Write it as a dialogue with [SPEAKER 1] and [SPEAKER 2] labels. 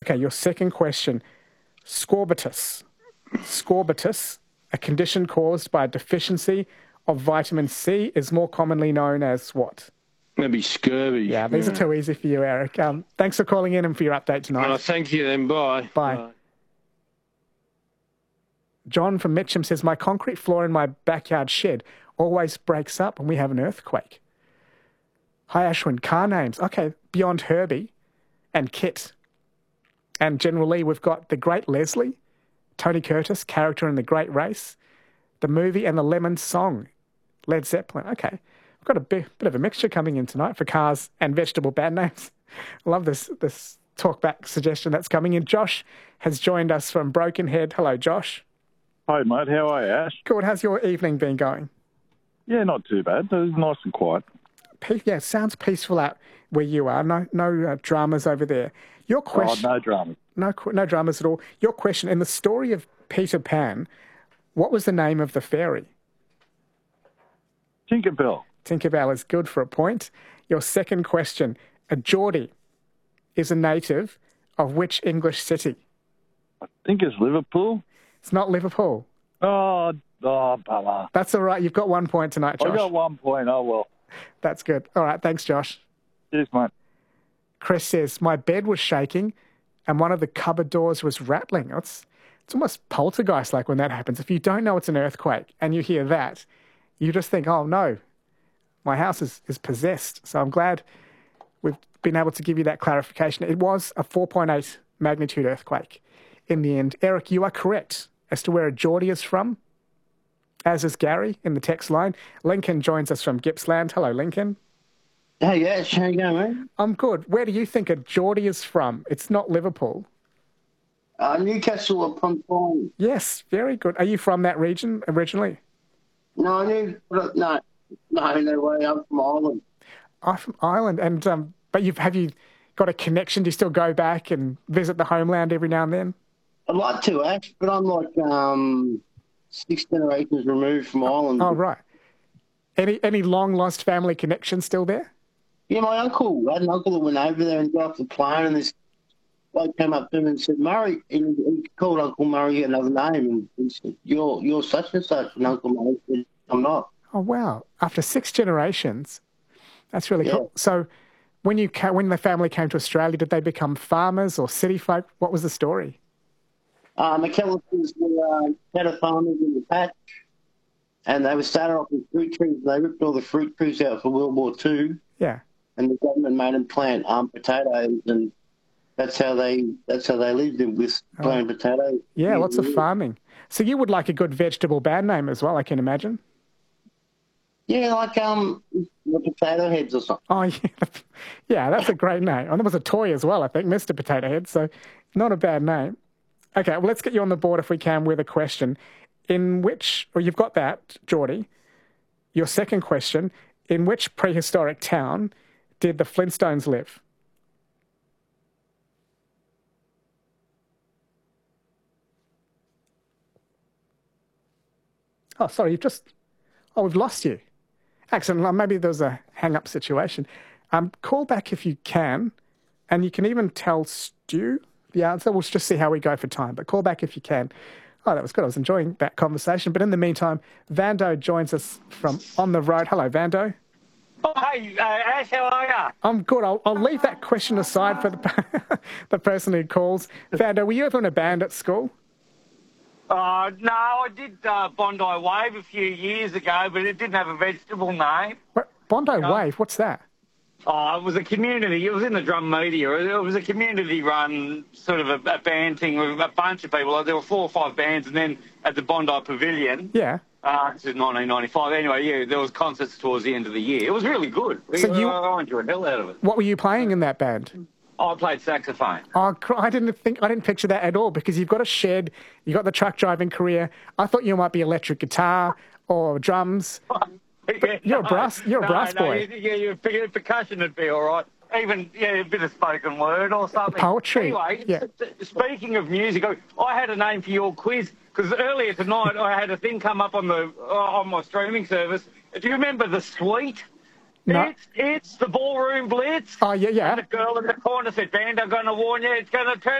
[SPEAKER 1] Okay, your second question. Scorbutus. Scorbutus, a condition caused by a deficiency of vitamin C, is more commonly known as what?
[SPEAKER 2] Maybe scurvy.
[SPEAKER 1] Yeah, these are too easy for you, Eric. Thanks for calling in and for your update tonight.
[SPEAKER 2] Oh, thank you then. Bye.
[SPEAKER 1] Bye. John from Mitcham says, my concrete floor in my backyard shed always breaks up when we have an earthquake. Hi, Ashwin. Car names. Okay, beyond Herbie and Kit. And General Lee, we've got The Great Leslie, Tony Curtis, character in The Great Race, the movie and the Lemon Song, Led Zeppelin. Okay, we've got a bit of a mixture coming in tonight for cars and vegetable band names. I love this talkback suggestion that's coming in. Josh has joined us from Brokenhead. Hello, Josh.
[SPEAKER 3] Hi, mate. How are you, Ash?
[SPEAKER 1] Good. How's your evening been going?
[SPEAKER 3] Yeah, not too bad. It was nice and quiet.
[SPEAKER 1] Yeah, sounds peaceful out where you are. No dramas over there. Your question.
[SPEAKER 3] Oh, no dramas.
[SPEAKER 1] No dramas at all. Your question, in the story of Peter Pan, what was the name of the fairy?
[SPEAKER 3] Tinkerbell.
[SPEAKER 1] Tinkerbell is good for a point. Your second question, a Geordie is a native of which English city?
[SPEAKER 3] I think it's Liverpool.
[SPEAKER 1] It's not Liverpool.
[SPEAKER 3] Oh, bummer.
[SPEAKER 1] That's all right. You've got 1 point tonight, Josh.
[SPEAKER 3] I got 1 point. Oh, well.
[SPEAKER 1] That's good. All right. Thanks, Josh.
[SPEAKER 3] Cheers, mate.
[SPEAKER 1] Chris says, my bed was shaking and one of the cupboard doors was rattling. It's almost poltergeist-like when that happens. If you don't know it's an earthquake and you hear that, you just think, oh, no, my house is possessed. So I'm glad we've been able to give you that clarification. It was a 4.8 magnitude earthquake in the end. Eric, you are correct as to where a Geordie is from, as is Gary in the text line. Lincoln joins us from Gippsland. Hello, Lincoln.
[SPEAKER 4] Hey, yes, how you going, mate?
[SPEAKER 1] I'm good. Where do you think a Geordie is from? It's not Liverpool.
[SPEAKER 4] Newcastle upon Tyne.
[SPEAKER 1] Yes, very good. Are you from that region originally?
[SPEAKER 4] No, no way. I'm from Ireland.
[SPEAKER 1] I'm from Ireland, and but have you got a connection? Do you still go back and visit the homeland every now and then?
[SPEAKER 4] I'd like to, Ash, but I'm like 6 generations removed from Ireland.
[SPEAKER 1] Oh, right. Any long lost family connections still there?
[SPEAKER 4] Yeah, I had an uncle that went over there and got off the plane, and this bloke came up to him and said, Murray, he called Uncle Murray another name, and he said, you're such and such, and Uncle Murray said, I'm not.
[SPEAKER 1] Oh, wow. After 6 generations, that's really cool. So when the family came to Australia, did they become farmers or city folk? What was the story?
[SPEAKER 4] McAllisters were cattle farmers in the patch, and they were started off with fruit trees. They ripped all the fruit trees out for World War II.
[SPEAKER 1] Yeah.
[SPEAKER 4] And the government made them plant potatoes, and that's how they lived with planting potatoes.
[SPEAKER 1] Yeah, lots of farming. So you would like a good vegetable band name as well, I can imagine.
[SPEAKER 4] Yeah, like the Potato Heads or something.
[SPEAKER 1] Oh, yeah. Yeah, that's a great name. And there was a toy as well, I think, Mr. Potato Head, so not a bad name. Okay, well, let's get you on the board if we can with a question. You've got that, Geordie. Your second question, in which prehistoric town did the Flintstones live? Oh, sorry, we've lost you. Excellent. Maybe there's a hang-up situation. Call back if you can, and you can even tell Stu the answer. We'll just see how we go for time, but call back if you can. Oh, that was good. I was enjoying that conversation. But in the meantime, Vando joins us from on the road. Hello, Vando.
[SPEAKER 5] Oh, hey, Ash, how are you?
[SPEAKER 1] I'm good. I'll leave that question aside for the person who calls. Vando, were you ever in a band at school?
[SPEAKER 5] No, I did Bondi Wave a few years ago, but it didn't have a vegetable name.
[SPEAKER 1] What? Bondi Wave? What's that?
[SPEAKER 5] Oh, it was a community. It was in the drum media. It was a community-run sort of a band thing with a bunch of people. There were 4 or 5 bands, and then at the Bondi Pavilion.
[SPEAKER 1] Yeah.
[SPEAKER 5] This is 1995. Anyway, yeah, there was concerts towards the end of the year. It was really good.
[SPEAKER 1] So
[SPEAKER 5] I enjoyed the hell out of it.
[SPEAKER 1] What were you playing in that band?
[SPEAKER 5] I played saxophone.
[SPEAKER 1] Oh, I didn't picture that at all, because you've got a shed, you've got the truck driving career. I thought you might be electric guitar or drums. You're a brass boy.
[SPEAKER 5] Your percussion would be all right. Even a bit of spoken word or something.
[SPEAKER 1] Poetry.
[SPEAKER 5] Anyway, speaking of music, I had a name for your quiz, because earlier tonight I had a thing come up on my streaming service. Do you remember The Suite?
[SPEAKER 1] No.
[SPEAKER 5] It's the Ballroom Blitz.
[SPEAKER 1] Oh, yeah.
[SPEAKER 5] And the girl in the corner said, "Band, I'm going to warn you, it's going to turn